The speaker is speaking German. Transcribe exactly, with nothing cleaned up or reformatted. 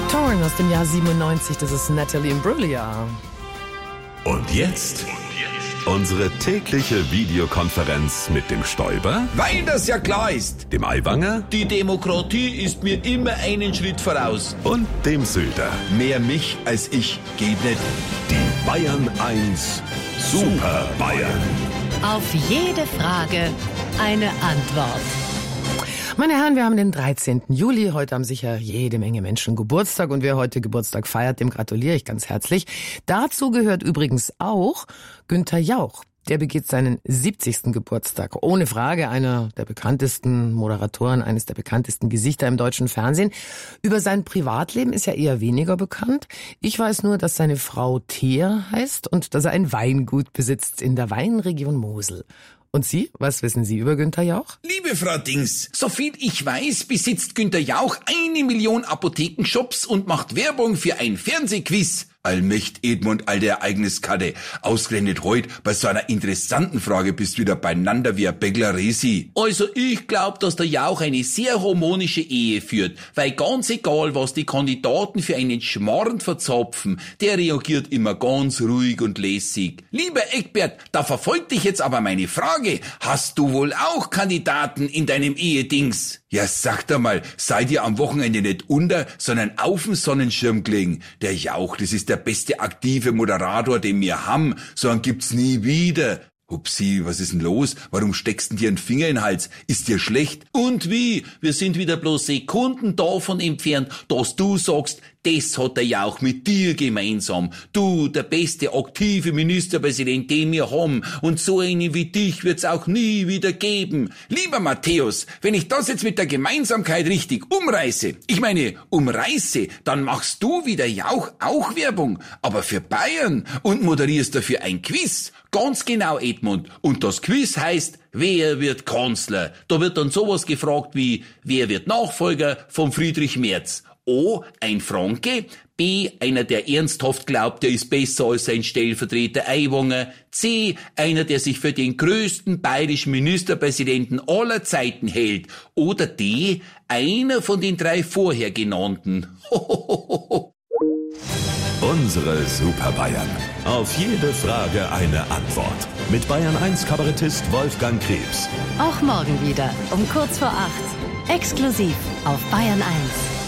Torn aus dem Jahr siebenundneunzig, das ist Natalie Imbruglia. Und jetzt unsere tägliche Videokonferenz mit dem Stoiber, weil das ja klar ist. dem Aiwanger Die Demokratie ist mir immer einen Schritt voraus. und dem Söder. Mehr mich als ich geht nicht. Die Bayern eins Super Bayern. Auf jede Frage eine Antwort. Meine Herren, wir haben den dreizehnten Juli. Heute haben sicher jede Menge Menschen Geburtstag. Und wer heute Geburtstag feiert, dem gratuliere ich ganz herzlich. Dazu gehört übrigens auch Günther Jauch. Der begeht seinen siebzigsten Geburtstag. Ohne Frage einer der bekanntesten Moderatoren, eines der bekanntesten Gesichter im deutschen Fernsehen. Über sein Privatleben ist ja eher weniger bekannt. Ich weiß nur, dass seine Frau Thea heißt und dass er ein Weingut besitzt in der Weinregion Mosel. Und Sie, was wissen Sie über Günther Jauch? Liebe Frau Dings, soviel ich weiß, besitzt Günther Jauch eine Million Apothekenshops und macht Werbung für ein Fernsehquiz. Allmächt Edmund, alte Ereigniskarte. Ausgerechnet heute bei so einer interessanten Frage bist wieder beieinander wie ein Bäckler Resi. Also ich glaub, dass der Jauch eine sehr harmonische Ehe führt, weil ganz egal, was die Kandidaten für einen Schmarrn verzapfen, der reagiert immer ganz ruhig und lässig. Lieber Eckbert, da verfolgt dich jetzt aber meine Frage. Hast du wohl auch Kandidaten in deinem Ehedings? Ja, sag doch mal, seid ihr am Wochenende nicht unter, sondern auf'm Sonnenschirm gelegen? Der Jauch, das ist der beste aktive Moderator, den wir haben. So einen gibt's nie wieder. Hupsi, was ist denn los? Warum steckst du dir einen Finger in den Hals? Ist dir schlecht? Und wie? Wir sind wieder bloß Sekunden davon entfernt, dass du sagst, das hat der Jauch mit dir gemeinsam. Du, der beste aktive Ministerpräsident, den wir haben. Und so einen wie dich wird's auch nie wieder geben. Lieber Matthäus, wenn ich das jetzt mit der Gemeinsamkeit richtig umreiße, ich meine umreiße, dann machst du wie der Jauch auch Werbung, aber für Bayern und moderierst dafür ein Quiz. Ganz genau, Edmund. Und das Quiz heißt, wer wird Kanzler? Da wird dann sowas gefragt wie, wer wird Nachfolger von Friedrich Merz? O, ein Franke. B, einer, der ernsthaft glaubt, der ist besser als sein Stellvertreter Aiwanger. C, einer, der sich für den größten bayerischen Ministerpräsidenten aller Zeiten hält. Oder D, einer von den drei vorher genannten. Unsere Super Bayern. Auf jede Frage eine Antwort. Mit Bayern eins Kabarettist Wolfgang Krebs. Auch morgen wieder um kurz vor acht. Exklusiv auf Bayern eins.